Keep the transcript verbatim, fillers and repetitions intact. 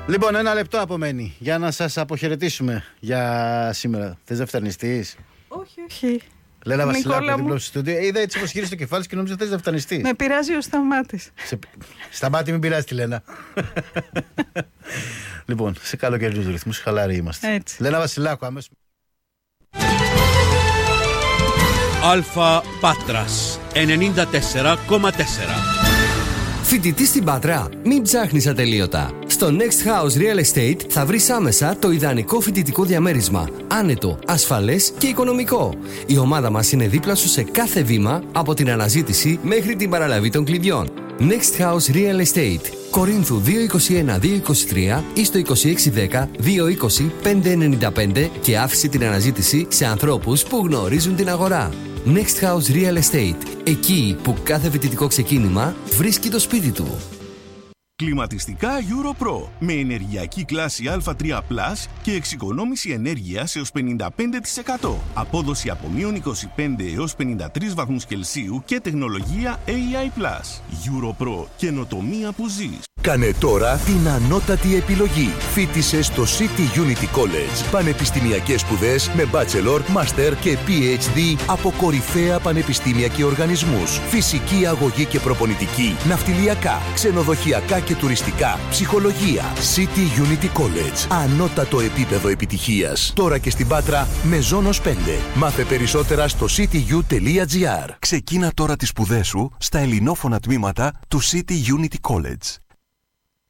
Λοιπόν, ένα λεπτό απομένει για να σας αποχαιρετήσουμε για σήμερα. Θες να φτανιστείς? Όχι, όχι. Λένα Βασιλάκου, δίπλα στο στούντιο. Είδα έτσι πως γύρισε το κεφάλι και νόμιζα θες να φτανιστείς. Με πειράζει ο Σταμάτης. Σε... Σταμάτη, μην πειράζει τη Λένα. Λοιπόν, σε καλοκαιρινούς ρυθμούς, χαλάροι είμαστε. Έτσι. Λένα Βασιλάκου, αμέσως. Αλφα Πάτρας ενενήντα τέσσερα κόμμα τέσσερα. Φοιτητής στην Πάτρα, μην ψάχνεις ατελείωτα. Στο Next House Real Estate θα βρεις άμεσα το ιδανικό φοιτητικό διαμέρισμα. Άνετο, ασφαλές και οικονομικό. Η ομάδα μας είναι δίπλα σου σε κάθε βήμα, από την αναζήτηση μέχρι την παραλαβή των κλειδιών. Next House Real Estate. Κορίνθου δύο είκοσι ένα δύο είκοσι τρία ή στο είκοσι έξι δέκα δύο είκοσι πέντε ενενήντα πέντε και άφησε την αναζήτηση σε ανθρώπους που γνωρίζουν την αγορά. Next House Real Estate. Εκεί που κάθε φοιτητικό ξεκίνημα βρίσκει το σπίτι του. Κλιματιστικά EuroPro με ενεργειακή κλάση Α τρία πλας και εξοικονόμηση ενέργειας έως πενήντα πέντε τοις εκατό. Απόδοση από μείον είκοσι πέντε έως πενήντα τρεις βαθμούς Κελσίου και τεχνολογία έι άι πλας. EuroPro. Καινοτομία που ζεις. Κάνε τώρα την ανώτατη επιλογή. Φοίτησε στο City Unity College. Πανεπιστημιακές σπουδές με Bachelor, Master και πι έιτς ντι από κορυφαία πανεπιστήμια και οργανισμούς. Φυσική αγωγή και προπονητική, ναυτιλιακά, ξενοδοχειακά και τουριστικά, ψυχολογία. City Unity College. Ανώτατο επίπεδο επιτυχίας. Τώρα και στην Πάτρα με Ζώνος πέντε. Μάθε περισσότερα στο cityU τελεία τζι άρ. Ξεκίνα τώρα τις σπουδές σου στα ελληνόφωνα τμήματα του City Unity College.